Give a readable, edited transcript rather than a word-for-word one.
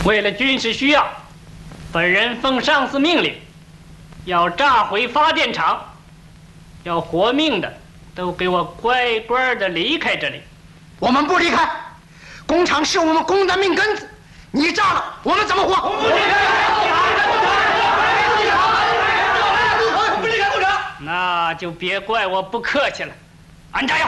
为了军事需要，本人奉上司命令，要炸毁发电厂，要活命的都给我乖乖的离开这里。 我们不离开，工厂是我们工的命根子，你炸了，我们怎么活？不离开工厂！ 那就别怪我不客气了。 安炸药！